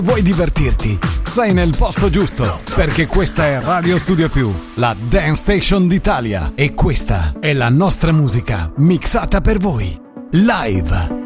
Vuoi divertirti? Sei nel posto giusto, perché questa è Radio Studio Più, la Dance Station d'Italia, e questa è la nostra musica mixata per voi, live.